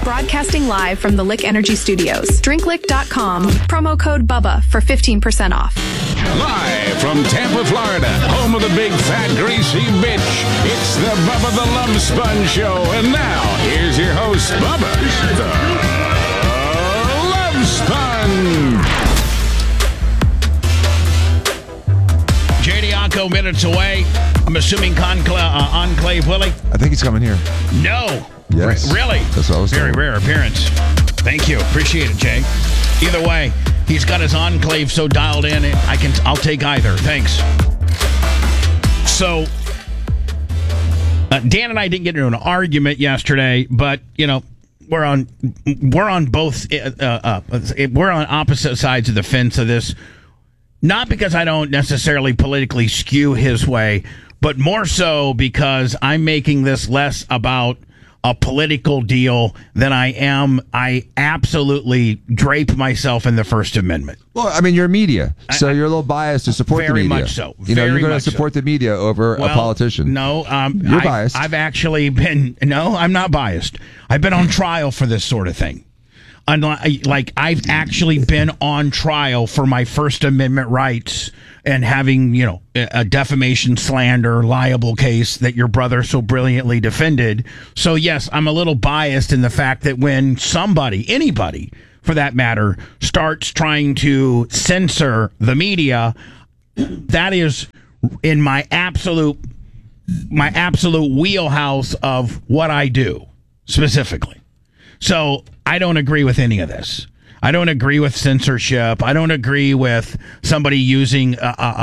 Broadcasting live from the Lick Energy Studios. DrinkLick.com. Promo code BUBBA for 15% off. Live from Tampa, Florida, home of the big, fat, greasy bitch. It's the Bubba the Love Sponge Show. And now, here's your host, Bubba the Love Sponge. JD Ocko minutes away. I'm assuming Enclave Willie. I think he's coming here. No. Yes. Really? That's what I was Very told. rare appearance. Thank you. Appreciate it, Jay. Either way, he's got his Enclave so dialed in. I'll take either. Thanks. So, Dan and I didn't get into an argument yesterday, but we're on both. We're on opposite sides of the fence of this. Not because I don't necessarily politically skew his way, but more so because I'm making this less about a political deal than I absolutely drape myself in the First Amendment. Well, I mean, you're media, so you're a little biased to support the media. Very much so. You're going to support the media over a politician. No, you're biased. I've actually been. No, I'm not biased. I've been on trial for this sort of thing. Like I've actually been on trial for my First Amendment rights and having, a defamation, slander, liable case that your brother so brilliantly defended. So yes, I'm a little biased in the fact that when anybody for that matter, starts trying to censor the media, that is in my absolute wheelhouse of what I do specifically. So I don't agree with any of this. I don't agree with censorship. I don't agree with somebody using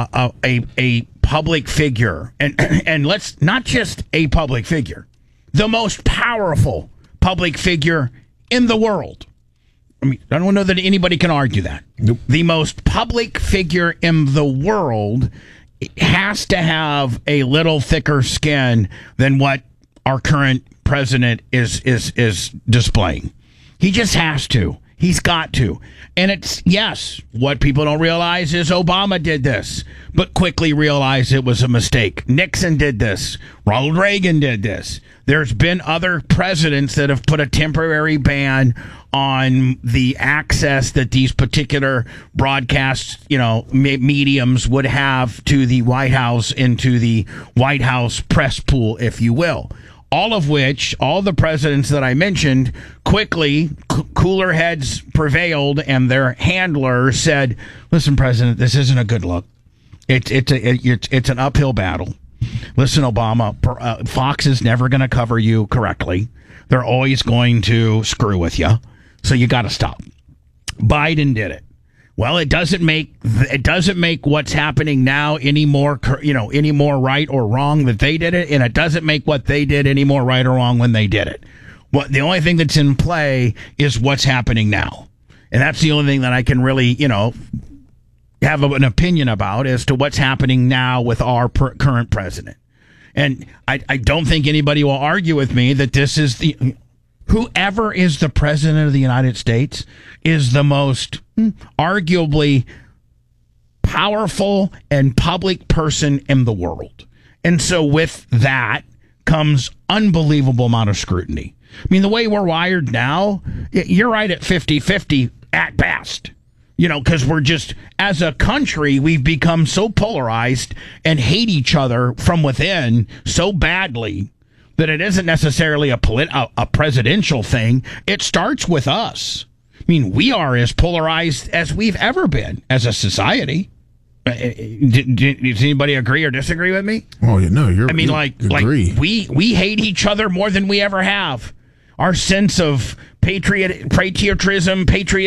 a public figure, and let's not just a public figure, the most powerful public figure in the world. I mean, I don't know that anybody can argue that. Nope. The most public figure in the world has to have a little thicker skin than what our current president is displaying. He just has to. He's got to. And what people don't realize is Obama did this, but quickly realized it was a mistake. Nixon did this. Ronald Reagan did this. There's been other presidents that have put a temporary ban on the access that these particular broadcast, mediums would have to the White House, into the White House press pool, if you will. All of which, all the presidents that I mentioned, quickly, cooler heads prevailed, and their handler said, "Listen, President, this isn't a good look. It's an uphill battle. Listen, Obama, Fox is never going to cover you correctly. They're always going to screw with you, so you got to stop." Biden did it. Well, it doesn't make what's happening now any more right or wrong that they did it, and it doesn't make what they did any more right or wrong when they did it. The only thing that's in play is what's happening now, and that's the only thing that I can really have an opinion about as to what's happening now with our current president. And I don't think anybody will argue with me that this is whoever is the president of the United States is the most arguably powerful and public person in the world. And so with that comes unbelievable amount of scrutiny. I mean, the way we're wired now, you're right at 50-50 at best. Because we're just, as a country, we've become so polarized and hate each other from within so badly that it isn't necessarily a presidential thing. It starts with us. I mean, we are as polarized as we've ever been as a society. Does anybody agree or disagree with me? Oh, yeah, no, you're. I mean, agree. we hate each other more than we ever have. Our sense of patriotism,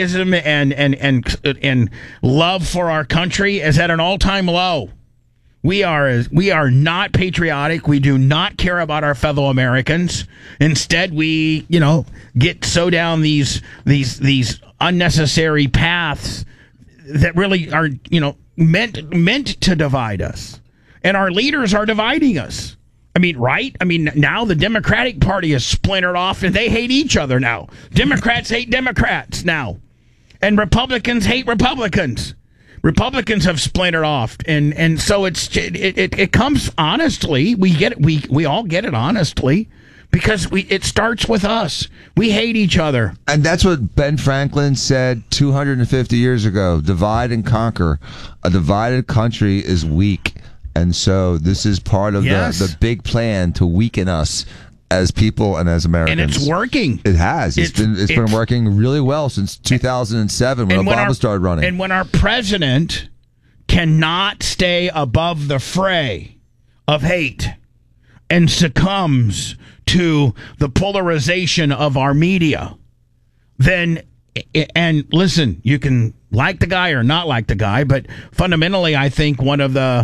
and love for our country is at an all-time low. We are not patriotic. We do not care about our fellow Americans. Instead, we, get so down these unnecessary paths that really are, meant to divide us. And our leaders are dividing us. I mean, right? I mean, now the Democratic Party is splintered off and they hate each other now. Democrats hate Democrats now. And Republicans hate Republicans. Republicans have splintered off, and so it comes honestly. We get it. We all get it honestly, because it starts with us. We hate each other. And that's what Ben Franklin said 250 years ago. Divide and conquer. A divided country is weak. And so this is part of the big plan to weaken us as people and as Americans. And it's working. It has. It's been working really well since 2007 when Obama started running. And when our president cannot stay above the fray of hate and succumbs to the polarization of our media, then, and listen, you can like the guy or not like the guy, but fundamentally, I think one of the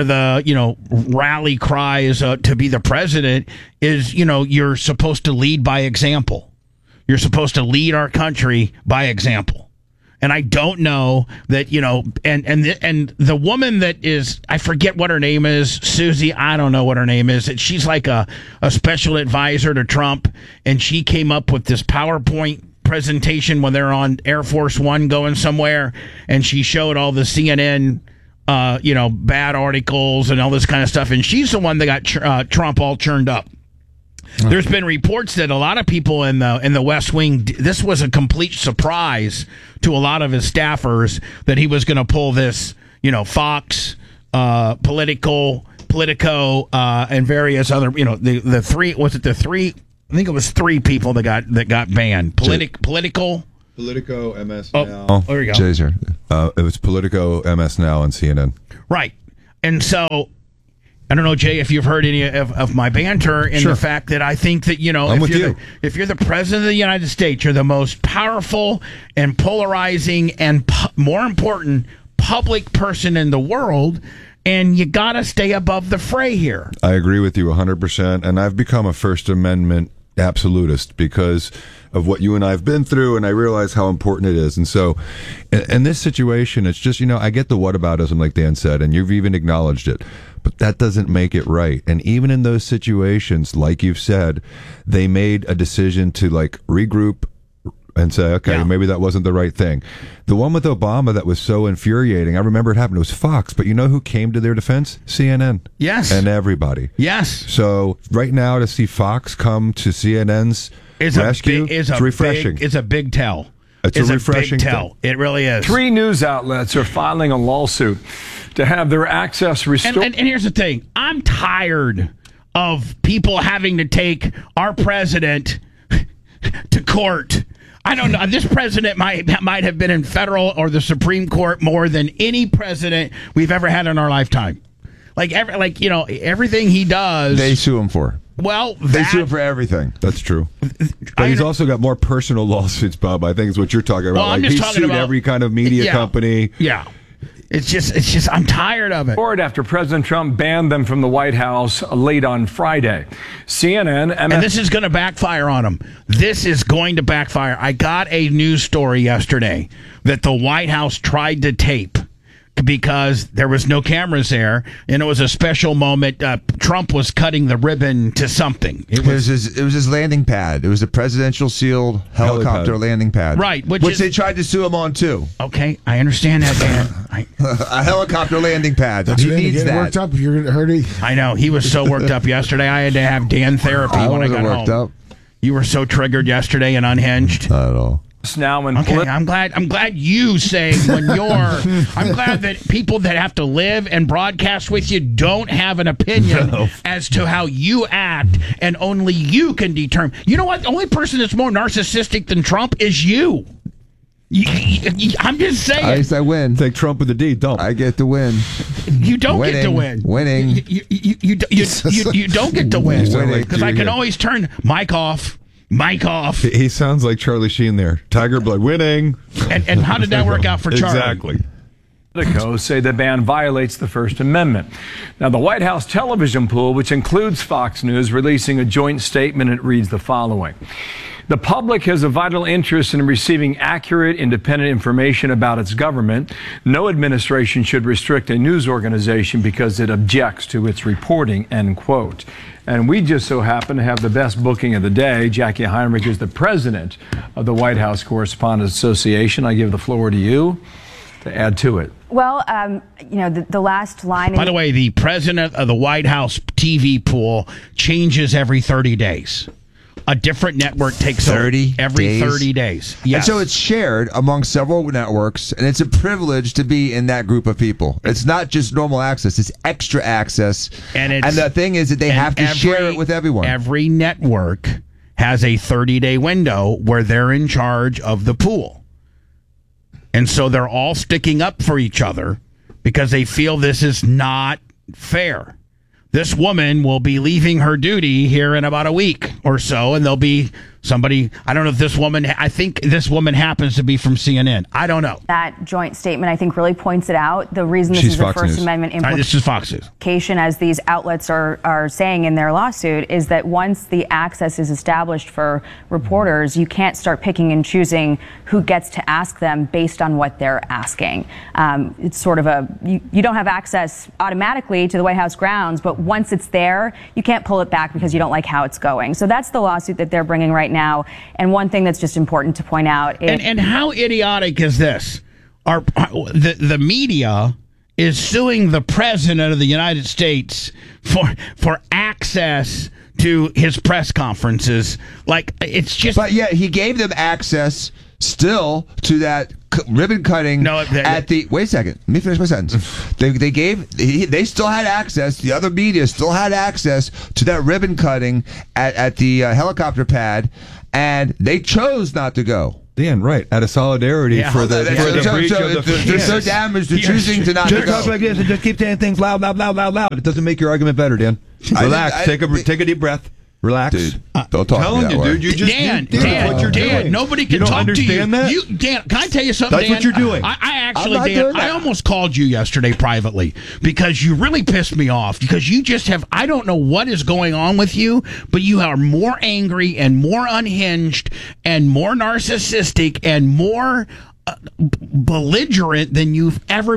rally cries to be the president is, you're supposed to lead by example. You're supposed to lead our country by example. And I don't know that, and the woman that is, I forget what her name is, Susie, I don't know what her name is. She's like a special advisor to Trump, and she came up with this PowerPoint presentation when they're on Air Force One going somewhere, and she showed all the CNN, bad articles and all this kind of stuff, and she's the one that got Trump all churned up. There's been reports that a lot of people in the West Wing, this was a complete surprise to a lot of his staffers that he was going to pull this, Fox, Politico, and various other, the three, was it the three? I think it was three people that got banned. Politico, MS Now. Oh, there you go. Jay's here. It was Politico, MS Now, and CNN. Right. And so, I don't know, Jay, if you've heard any of my banter in the fact that I think that, if you're the president of the United States, you're the most powerful and polarizing and, more important, public person in the world, and you got to stay above the fray here. I agree with you 100%, and I've become a First Amendment absolutist because of what you and I have been through, and I realize how important it is. And so in this situation, it's just, I get the whataboutism, like Dan said, and you've even acknowledged it, but that doesn't make it right. And even in those situations, like you've said, they made a decision to regroup and say, okay, maybe that wasn't the right thing. The one with Obama that was so infuriating, I remember it happened, it was Fox, but you know who came to their defense? CNN. Yes. And everybody. Yes. So right now to see Fox come to CNN's rescue, it's refreshing. It's a big tell. It's a refreshing big tell. It really is. 3 news outlets are filing a lawsuit to have their access restored. And here's the thing. I'm tired of people having to take our president to court. I don't know. This president might have been in federal or the Supreme Court more than any president we've ever had in our lifetime. Everything he does, they sue him for. Well, they sue him for everything. That's true. But he's also got more personal lawsuits, Bob. I think is what you're talking about. Well, I'm just talking about every kind of media company. Yeah. It's just, I'm tired of it. After President Trump banned them from the White House late on Friday. CNN, and this is going to backfire on them. This is going to backfire. I got a news story yesterday that the White House tried to tape because there was no cameras there, and it was a special moment. Trump was cutting the ribbon to something. It was his landing pad. It was a presidential sealed helicopter landing pad. Right. Which they tried to sue him on, too. Okay, I understand that, Dan. A helicopter landing pad. He needs that. Worked up if you're going to hurt him. I know. He was so worked up yesterday. I had to have Dan therapy when I got worked home. Up. You were so triggered yesterday and unhinged. Not at all. Now okay, I'm glad you say when you're I'm glad that people that have to live and broadcast with you don't have an opinion as to how you act, and only you can determine. You know what? The only person that's more narcissistic than Trump is you. I'm just saying. I win. Take Trump with a D. Don't. I get to win. You don't get to win. Winning. You don't get to win because I can always turn Mike off. He sounds like Charlie Sheen there. Tiger Blood winning. And how did that work out for Charlie? Exactly. Politico say the ban violates the First Amendment. Now, the White House television pool, which includes Fox News, releasing a joint statement. It reads the following. The public has a vital interest in receiving accurate, independent information about its government. No administration should restrict a news organization because it objects to its reporting, end quote. And we just so happen to have the best booking of the day. Jackie Heinrich is the president of the White House Correspondents Association. I give the floor to you to add to it. Well, the last line. By the way, the president of the White House TV pool changes every 30 days. A different network takes 30 every days? 30 days. Yes. And so it's shared among several networks, and it's a privilege to be in that group of people. It's not just normal access, it's extra access. And the thing is that they have to share it with everyone. Every network has a 30-day window where they're in charge of the pool. And so they're all sticking up for each other because they feel this is not fair. This woman will be leaving her duty here in about a week or so, and there'll be somebody, I don't know if this woman, I think this woman happens to be from CNN. I don't know. That joint statement, I think, really points it out. The reason this is a First Amendment this is Fox News. implication, as these outlets are saying in their lawsuit, is that once the access is established for reporters, you can't start picking and choosing who gets to ask them based on what they're asking. It's sort of you don't have access automatically to the White House grounds, but once it's there, you can't pull it back because you don't like how it's going. So that's the lawsuit that they're bringing right now. And one thing that's just important to point out is... And how idiotic is this? The media is suing the president of the United States for access to his press conferences. Like, it's just... But yeah, he gave them access still to that ribbon cutting at the... Wait a second. Let me finish my sentence. They still had access. The other media still had access to that ribbon cutting at the helicopter pad, and they chose not to go. Dan, right, out of solidarity for the breach of the... They're so damaged to choosing to not just go. talk like this and just keep saying things loud. It doesn't make your argument better, Dan. Relax. Take a deep breath. Relax. Dude, don't talk telling that you, way. dude. You just Dan, what you're doing. Nobody can you don't talk understand to you. that? Dan, can I tell you something? That's Dan? what you're doing. I actually, Dan, I almost called you yesterday privately because you really pissed me off. Because you just have, I don't know what is going on with you, but you are more angry and more unhinged and more narcissistic and more belligerent than you've ever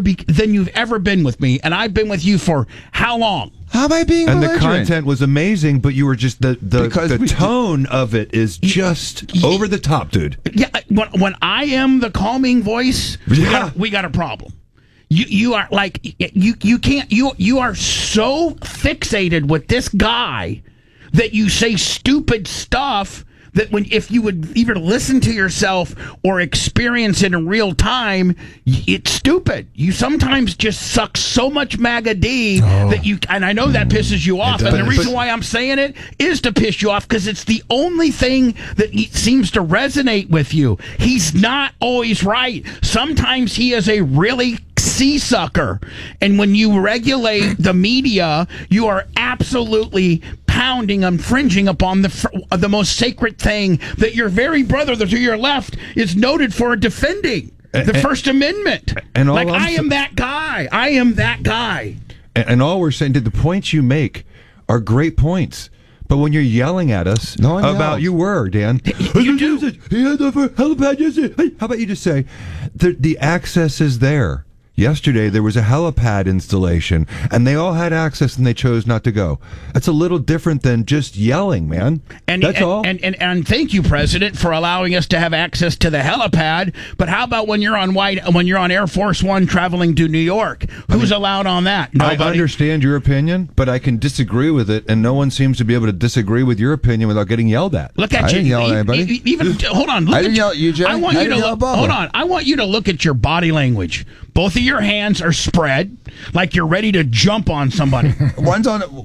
been with me. And I've been with you for how long? How am I being belligerent? And the content was amazing, but you were just the tone of it is just over the top, dude. Yeah, when I am the calming voice, we got a problem. You are like you can't you are so fixated with this guy that you say stupid stuff that if you would either listen to yourself or experience it in real time, it's stupid. You sometimes just suck so much MAGA D that you, and I know that pisses you off. And the reason why I'm saying it is to piss you off because it's the only thing that seems to resonate with you. He's not always right. Sometimes he is a really sea-sucker. And when you regulate the media, you are absolutely pounding, infringing upon the most sacred thing that your very brother to your left is noted for defending, the First Amendment. And I am that guy. I am that guy. And all we're saying, the points you make are great points. But when you're yelling at us about, you were, Dan. You do. He had the helipad yesterday. Hey, how about you just say, the access is there. Yesterday, there was a helipad installation, and they all had access, and they chose not to go. That's a little different than just yelling, man. That's all. And thank you, President, for allowing us to have access to the helipad. But how about when you're on Air Force One traveling to New York? Who's allowed on that? Nobody. I understand your opinion, but I can disagree with it, and no one seems to be able to disagree with your opinion without getting yelled at. Look at I you. didn't yell at anybody. Hold on. I didn't yell at you, Jay. I want you to look. Hold on. I want you to look at your body language. Both of your hands are spread like you're ready to jump on somebody. One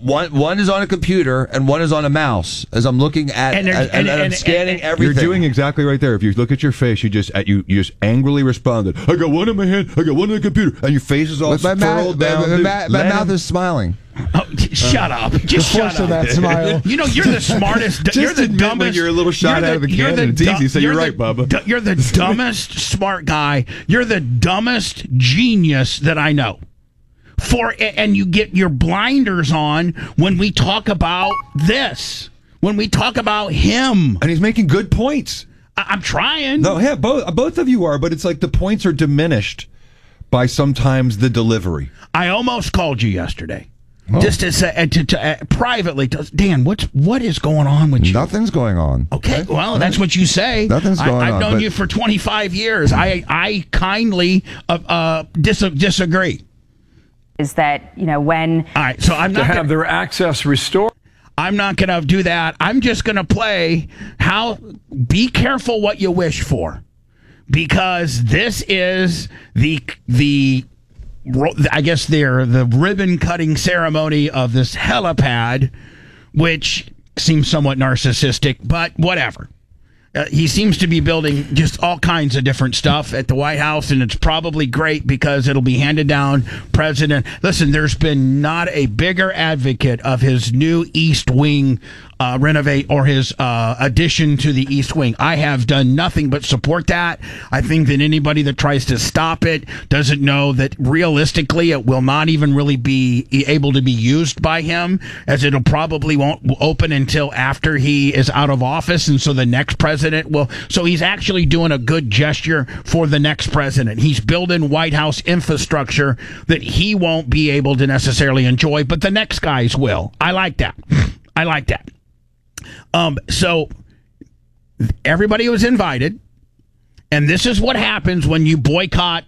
is on a computer and one is on a mouse. As I'm looking at and I'm scanning everything. You're doing exactly right there. If you look at your face, you just angrily responded. I got one in my hand. I got one on the computer, and your face is all furrowed down. My mouth is smiling. Oh, shut up! Just shut up! That smile. You know you're the smartest. You're the dumbest. When you're a little shot out of the cannon. It's easy. So you're right, Bubba. You're the dumbest smart guy. You're the dumbest genius that I know. And you get your blinders on when we talk about this. When we talk about him, and he's making good points. I'm trying. No, yeah, both of you are, but it's like the points are diminished by sometimes the delivery. I almost called you yesterday. Just to say, privately, Dan, what is going on with you? Nothing's going on. Okay, well, that's what you say. Nothing's going on. I've known you for 25 years. I kindly disagree. Is that, when... All right, so I'm not to have their access restored. I'm not going to do that. I'm just going to play be careful what you wish for, because this is I guess the ribbon cutting ceremony of this helipad, which seems somewhat narcissistic, but whatever. He seems to be building just all kinds of different stuff at the White House, and it's probably great because it'll be handed down. President, listen, there's been not a bigger advocate of his new East Wing renovate or his addition to the East Wing. I have done nothing but support that. I think that anybody that tries to stop it doesn't know that realistically it will not even really be able to be used by him, as it'll probably won't open until after he is out of office, and so the next president will. So he's actually doing a good gesture for the next president. He's building White House infrastructure that he won't be able to necessarily enjoy, but the next guys will. I like that. I like that. So everybody was invited, and this is what happens when you boycott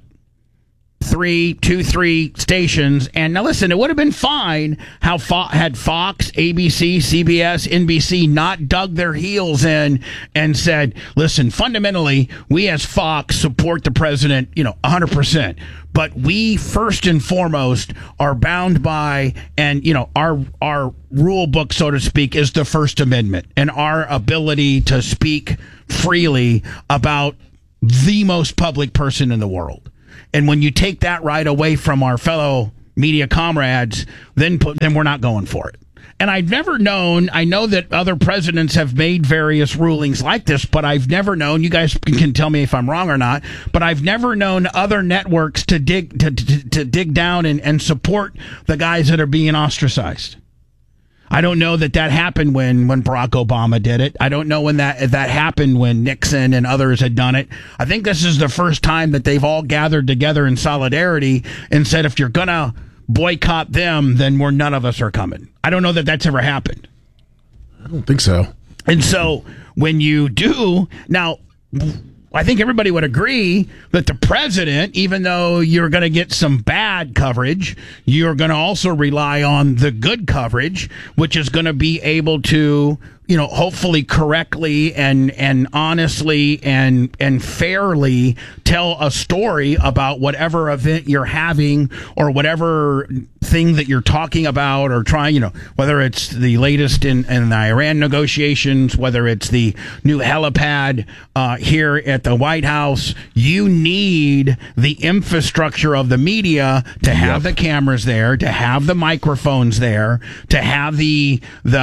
3 stations. And now listen, it would have been fine had Fox, ABC, CBS, NBC not dug their heels in and said, listen, fundamentally, we as Fox support the president, 100%. But we first and foremost are bound by, and our rule book, so to speak, is the First Amendment and our ability to speak freely about the most public person in the world. And when you take that right away from our fellow media comrades, then we're not going for it. And I've never known, I know that other presidents have made various rulings like this, but I've never known, you guys can tell me if I'm wrong or not, but I've never known other networks to dig down and support the guys that are being ostracized. I don't know that happened when Barack Obama did it. I don't know when that happened when Nixon and others had done it. I think this is the first time that they've all gathered together in solidarity and said, if you're going to boycott them, then none of us are coming. I don't know that that's ever happened. I don't think so. And so when you do, now, I think everybody would agree that the president, even though you're going to get some bad coverage, you're going to also rely on the good coverage, which is going to be able to, hopefully correctly and honestly and fairly tell a story about whatever event you're having or whatever thing that you're talking about or trying, whether it's the latest in the Iran negotiations, whether it's the new helipad here at the White House. You need the infrastructure of the media to have the cameras there, to have the microphones there, to have the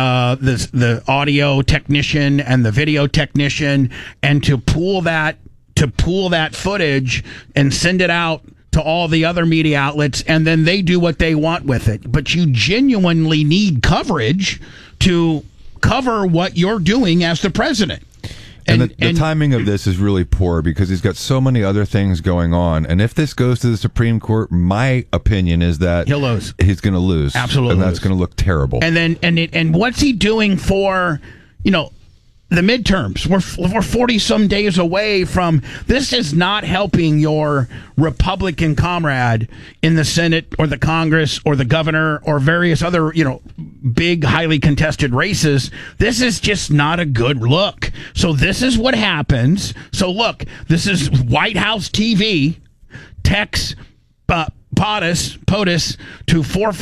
audio technician and the video technician, and to pool that footage and send it out to all the other media outlets, and then they do what they want with it. But you genuinely need coverage to cover what you're doing as the president. And the timing of this is really poor because he's got so many other things going on. And if this goes to the Supreme Court, my opinion is that he'll lose. He's going to lose. Absolutely. And that's going to look terrible. And then and what's he doing for, the midterms? We're 40 some days away from this. Is not helping your Republican comrade in the Senate or the Congress or the governor or various other, big, highly contested races. This is just not a good look. So this is what happens. So look, this is White House TV. Text POTUS to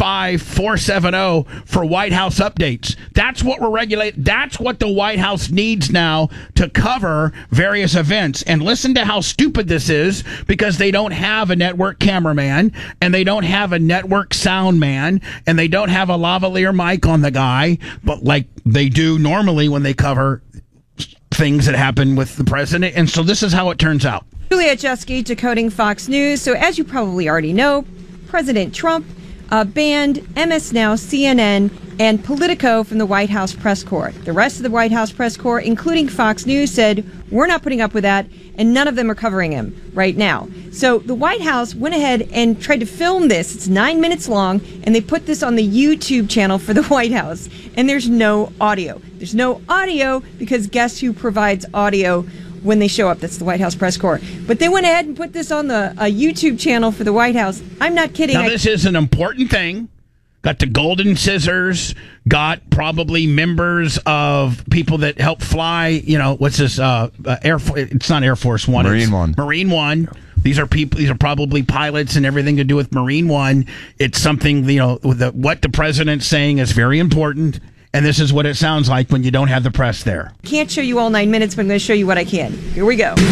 45470 for White House updates. That's what we're regulating. That's what the White House needs now to cover various events. And listen to how stupid this is, because they don't have a network cameraman, and they don't have a network sound man, and they don't have a lavalier mic on the guy, but like they do normally when they cover things that happen with the president. And so this is how it turns out. Julia Chesky, Decoding Fox News. So as you probably already know, President Trump banned MS Now, CNN, and Politico from the White House press corps. The rest of the White House press corps, including Fox News, said, we're not putting up with that, and none of them are covering him right now. So the White House went ahead and tried to film this. It's 9 minutes long, and they put this on the YouTube channel for the White House, and there's no audio. There's no audio because guess who provides audio when they show up? That's the White House press corps. But they went ahead and put this on a YouTube channel for the White House. I'm not kidding. Now, this is an important thing. Got the golden scissors, got probably members of people that help fly, what's this, Air Force, it's not Air Force One. Marine One. Marine One. These are people, these are probably pilots and everything to do with Marine One. It's something, what the president's saying is very important. And this is what it sounds like when you don't have the press there. Can't show you all 9 minutes, but I'm going to show you what I can. Here we go.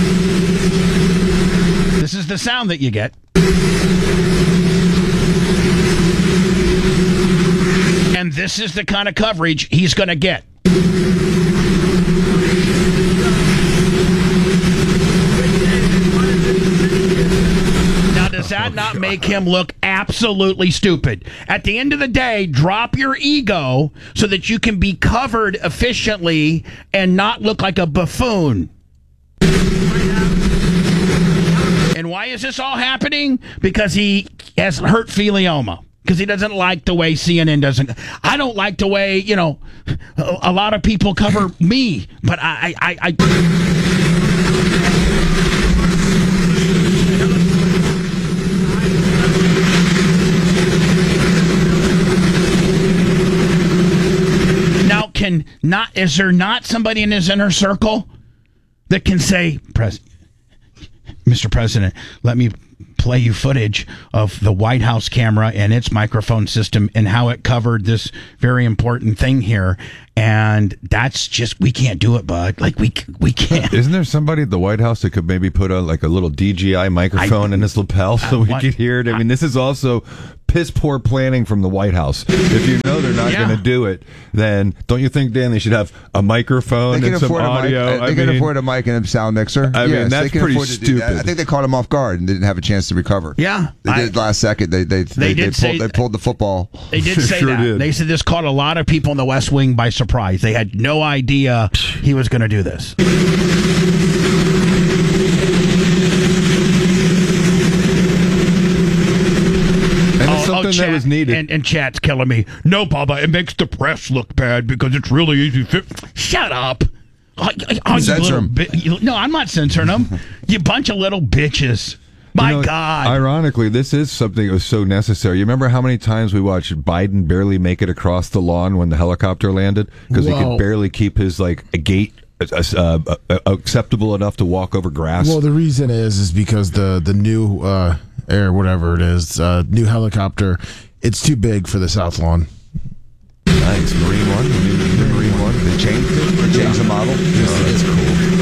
This is the sound that you get. And this is the kind of coverage he's going to get. Now, does that not make him look absolutely stupid? At the end of the day, drop your ego so that you can be covered efficiently and not look like a buffoon. And why is this all happening? Because he has hurtfilioma. Because he doesn't like the way CNN doesn't. I don't like the way, a lot of people cover me. But I now, is there not somebody in his inner circle that can say, Mr. President, let me play you footage of the White House camera and its microphone system and how it covered this very important thing here. And that's just, we can't do it, bud. Like, we can't. Isn't there somebody at the White House that could maybe put a little DJI microphone in his lapel so we could hear it? I mean, this is also piss poor planning from the White House. If you know they're not going to do it, then don't you think, Dan, they should have a microphone and some audio? They can afford a mic and a sound mixer. I mean, that's pretty stupid. I think they caught him off guard and didn't have a chance to recover. Yeah. They did last second. They pulled the football. They did say Sure that. did. They said this caught a lot of people in the West Wing by surprise. They had no idea he was going to do this. Something that was needed. And chat's killing me. No, Bubba, it makes the press look bad because it's really easy. Shut up. Censor him. No, I'm not censoring them. You bunch of little bitches. My God. Ironically, this is something that was so necessary. You remember how many times we watched Biden barely make it across the lawn when the helicopter landed? Because he could barely keep his gait acceptable enough to walk over grass. Well, the reason is because the new air, whatever it is, new helicopter, it's too big for the South Lawn. Nice. Marine One. The Marine One. They changed it. They changed the model. It's cool.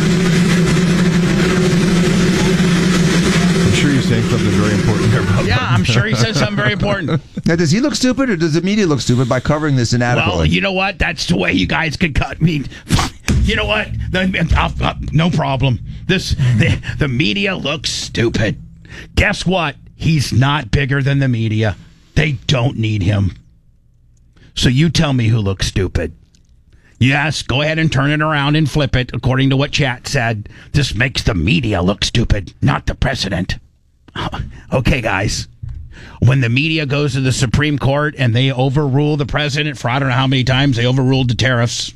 I'm sure you're saying something very important there, Bob. Yeah, I'm sure he said something very important. Now, does he look stupid or does the media look stupid by covering this inadequately? Well, you know what? That's the way you guys could cut me. You know what? No problem. The media looks stupid. Guess what? He's not bigger than the media. They don't need him. So you tell me who looks stupid. Yes, go ahead and turn it around and flip it according to what chat said. This makes the media look stupid, not the president. Okay, guys. When the media goes to the Supreme Court and they overrule the president for I don't know how many times they overruled the tariffs.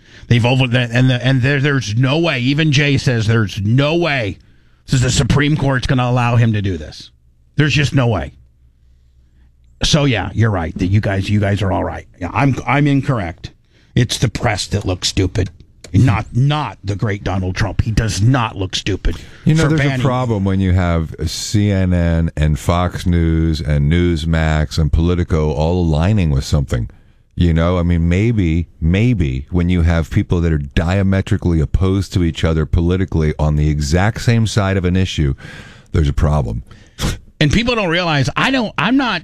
There's no way. Even Jay says there's no way the Supreme Court's going to allow him to do this. There's just no way. So yeah, you're right. That you guys are all right. Yeah, I'm incorrect. It's the press that looks stupid, not the great Donald Trump. He does not look stupid. There's a problem when you have CNN and Fox News and Newsmax and Politico all aligning with something. Maybe when you have people that are diametrically opposed to each other politically on the exact same side of an issue, there's a problem. And people don't realize I'm not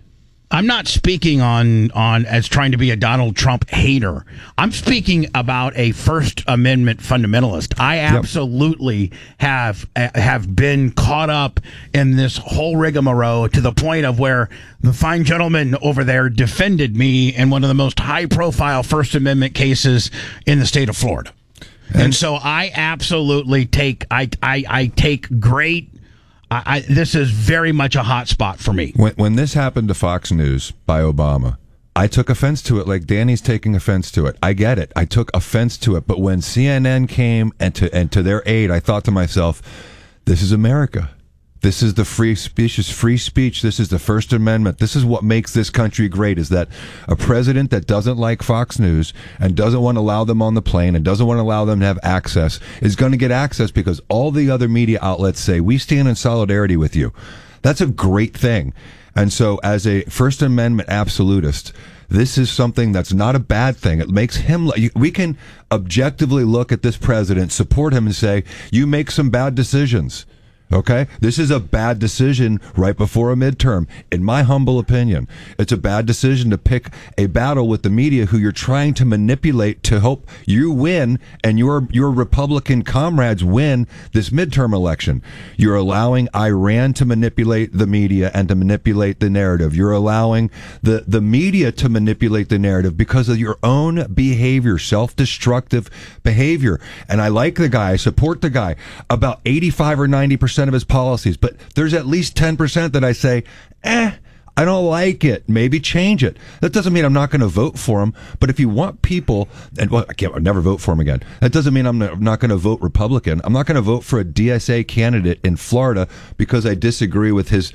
I'm not speaking on as trying to be a Donald Trump hater. I'm speaking about a First Amendment fundamentalist. I absolutely have been caught up in this whole rigmarole to the point of where the fine gentleman over there defended me in one of the most high-profile First Amendment cases in the state of Florida. And so I absolutely take great. This is very much a hot spot for me. When this happened to Fox News by Obama, I took offense to it like Danny's taking offense to it. I get it. I took offense to it. But when CNN came and to their aid, I thought to myself, this is America. This is the free speech. This is the First Amendment. This is what makes this country great, is that a president that doesn't like Fox News and doesn't want to allow them on the plane and doesn't want to allow them to have access is going to get access because all the other media outlets say, we stand in solidarity with you. That's a great thing. And so as a First Amendment absolutist, this is something that's not a bad thing. It makes him, we can objectively look at this president, support him and say, you make some bad decisions. Okay? This is a bad decision right before a midterm. In my humble opinion, it's a bad decision to pick a battle with the media who you're trying to manipulate to hope you win and your Republican comrades win this midterm election. You're allowing Iran to manipulate the media and to manipulate the narrative. You're allowing the media to manipulate the narrative because of your own behavior, self-destructive behavior. And I like the guy, I support the guy, about 85 or 90% of his policies, but there's at least 10% that I say, I don't like it. Maybe change it. That doesn't mean I'm not going to vote for him. But if you want people, and well, I'll never vote for him again. That doesn't mean I'm not going to vote Republican. I'm not going to vote for a DSA candidate in Florida because I disagree with his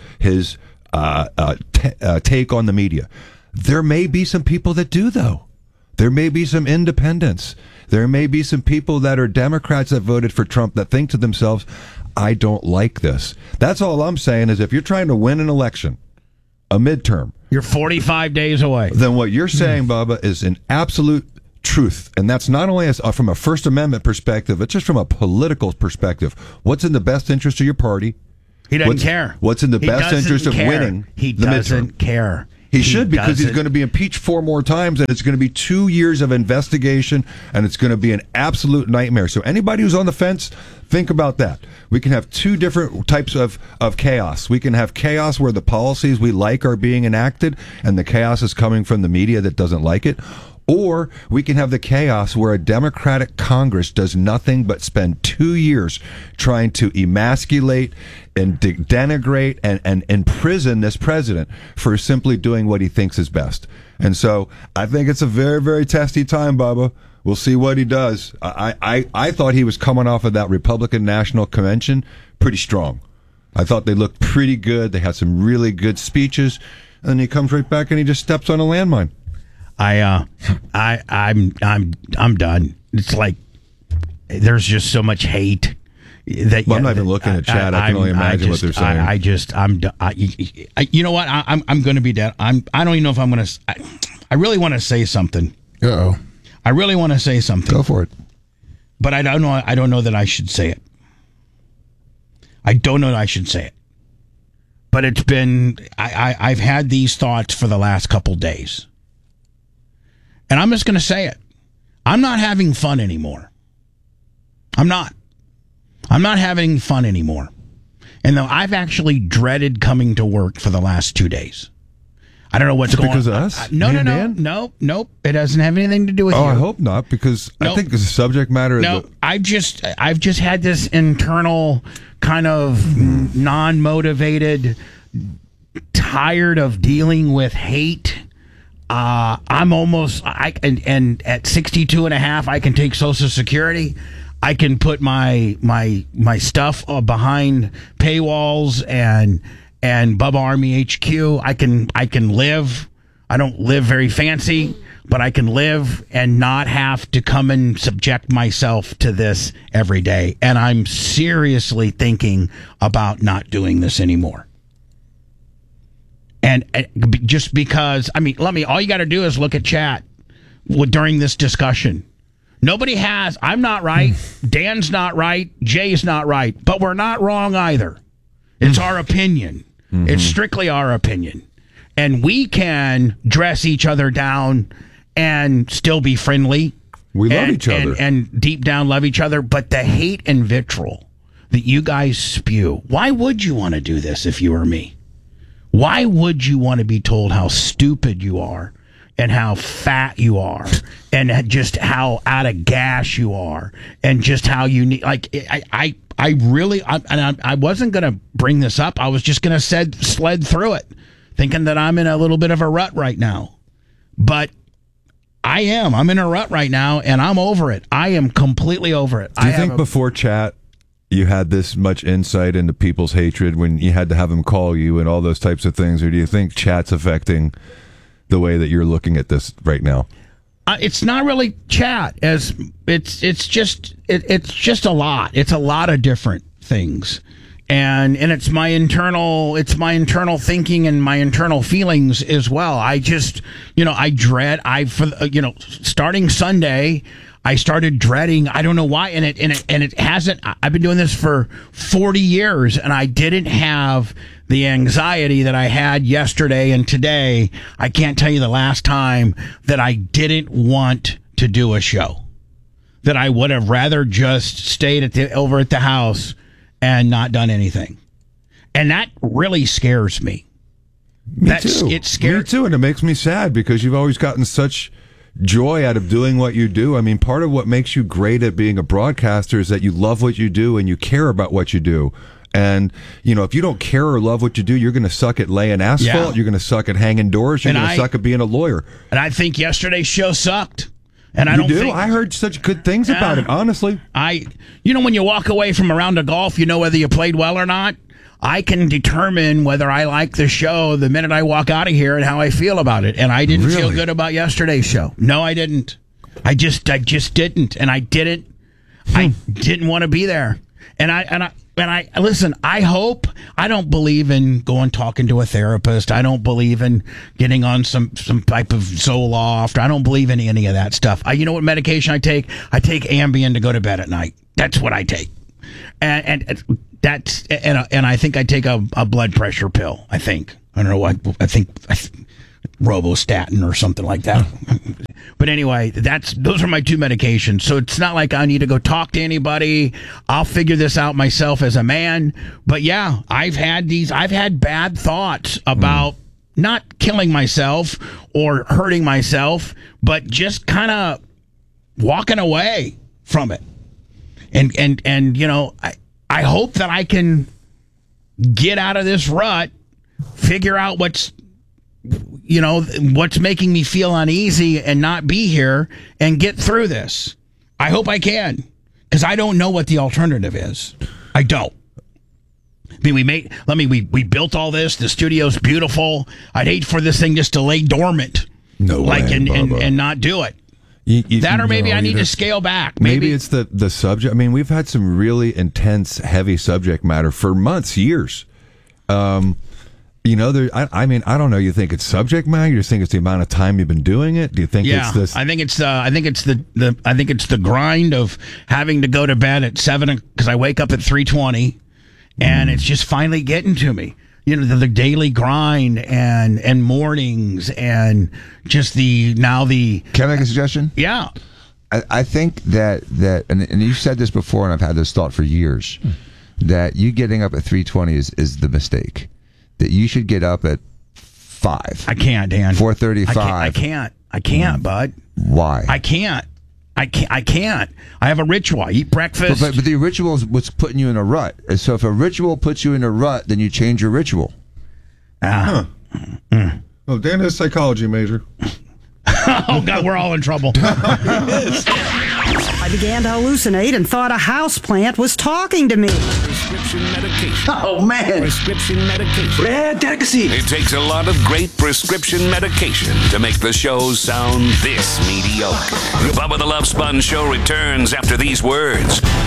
take on the media. There may be some people that do, though. There may be some independents. There may be some people that are Democrats that voted for Trump that think to themselves, I don't like this. That's all I'm saying is if you're trying to win an election, a midterm, you're 45 days away. Then what you're saying, Bubba, is an absolute truth. And that's not only from a First Amendment perspective, it's just from a political perspective. What's in the best interest of your party? He doesn't care. What's in the best interest of winning the midterm? He doesn't care. He should, because he's going to be impeached 4 more times, and it's going to be 2 years of investigation, and it's going to be an absolute nightmare. So anybody who's on the fence, think about that. We can have 2 different types of chaos. We can have chaos where the policies we like are being enacted, and the chaos is coming from the media that doesn't like it. Or we can have the chaos where a Democratic Congress does nothing but spend 2 years trying to emasculate and denigrate and imprison this president for simply doing what he thinks is best. And so I think it's a very, very testy time, Bubba. We'll see what he does. I thought he was coming off of that Republican National Convention pretty strong. I thought they looked pretty good. They had some really good speeches. And then he comes right back and he just steps on a landmine. I'm done. It's like there's just so much hate that I'm not even looking at chat. I can only imagine what they're saying. I'm done. You know what? I'm going to be dead. I don't even know if I'm going to. I really want to say something. Uh-oh. I really want to say something. Go for it. But I don't know. I don't know that I should say it. I don't know that I should say it. But it's been. I've had these thoughts for the last couple days. And I'm just going to say it. I'm not having fun anymore. I'm not having fun anymore. And though I've actually dreaded coming to work for the last 2 days. I don't know what's going on. Because of us? Nope. It doesn't have anything to do with you. Oh, I hope not, because I think the subject matter is... I've just had this internal kind of non-motivated, tired of dealing with hate. I'm almost, and at 62 and a half, I can take Social Security. I can put my stuff behind paywalls and Bubba Army HQ. I can live. I don't live very fancy, but I can live and not have to come and subject myself to this every day. And I'm seriously thinking about not doing this anymore. And just because, all you got to do is look at chat during this discussion. I'm not right. Dan's not right. Jay's not right. But we're not wrong either. It's our opinion. Mm-hmm. It's strictly our opinion. and we can dress each other down and still be friendly. We love each other. And deep down love each other. But the hate and vitriol that you guys spew, why would you want to do this if you were me? Why would you want to be told how stupid you are and how fat you are and just how out of gas you are and just how you need, like, I wasn't going to bring this up. I was just going to sled through it, thinking that I'm in a little bit of a rut right now. But I am. I'm in a rut right now, and I'm over it. I am completely over it. Do you think before chat you had this much insight into people's hatred when you had to have them call you and all those types of things, or do you think chat's affecting the way that you're looking at this right now? It's not really chat, as it's just a lot. It's a lot of different things, and it's my internal thinking and my internal feelings as well. I just, starting Sunday, I started dreading. I don't know why, and it hasn't. I've been doing this for 40 years, and I didn't have the anxiety that I had yesterday and today. I can't tell you the last time that I didn't want to do a show, that I would have rather just stayed over at the house and not done anything. And that really scares me. Me too. It scares me too, and it makes me sad because you've always gotten such joy out of doing what you do. I mean, part of what makes you great at being a broadcaster is that you love what you do and you care about what you do. And, if you don't care or love what you do, you're going to suck at laying asphalt. Yeah. You're going to suck at hanging doors. You're going to suck at being a lawyer. And I think yesterday's show sucked. And I I heard such good things about it, honestly. When you walk away from a round of golf, you know whether you played well or not. I can determine whether I like the show the minute I walk out of here and how I feel about it. And I didn't feel good about yesterday's show. No, I didn't. I just didn't. And I didn't want to be there. And I listen, I don't believe in talking to a therapist. I don't believe in getting on some type of Zoloft. I don't believe in any of that stuff. You know what medication I take? I take Ambien to go to bed at night. That's what I take. And I think I take a blood pressure pill. I don't know what. I think Robostatin or something like that. But anyway, those are my two medications. So it's not like I need to go talk to anybody. I'll figure this out myself as a man. But yeah, I've had bad thoughts about not killing myself or hurting myself, but just kind of walking away from it. And I hope that I can get out of this rut, figure out what's making me feel uneasy and not be here and get through this. I hope I can, because I don't know what the alternative is. I don't. I mean, we built all this. The studio's beautiful. I'd hate for this thing just to lay dormant, and not do it. Or maybe I need to scale back. Maybe it's the subject. I mean, we've had some really intense, heavy subject matter for months, years. I don't know. You think it's subject matter? You just think it's the amount of time you've been doing it? Do you think it's this? I think it's the grind of having to go to bed at 7 because I wake up at 3:20, and it's just finally getting to me. The daily grind and mornings and just Can I make a suggestion? Yeah. I think that and you've said this before, and I've had this thought for years, that you getting up at 3:20 is the mistake. That you should get up at 5. I can't, Dan. 4:35. I can't, bud. Why? I can't. I can't. I have a ritual. I eat breakfast. But the ritual is what's putting you in a rut. So if a ritual puts you in a rut, then you change your ritual. Well, Dan is a psychology major. Oh, God, we're all in trouble. I began to hallucinate and thought a houseplant was talking to me. Prescription medication. Oh, man. Prescription medication. Red delicacy. It takes a lot of great prescription medication to make the shows sound this mediocre. The Bubba the Love Sponge Show returns after these words.